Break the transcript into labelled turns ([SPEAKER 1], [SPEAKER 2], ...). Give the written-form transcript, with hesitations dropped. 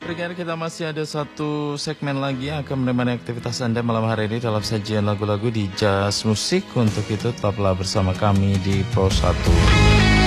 [SPEAKER 1] Pendengar, kita masih ada satu segmen lagi yang akan menemani aktivitas Anda malam hari ini dalam sajian lagu-lagu di Jazz Musik. Untuk itu tetaplah bersama kami di Pro 1.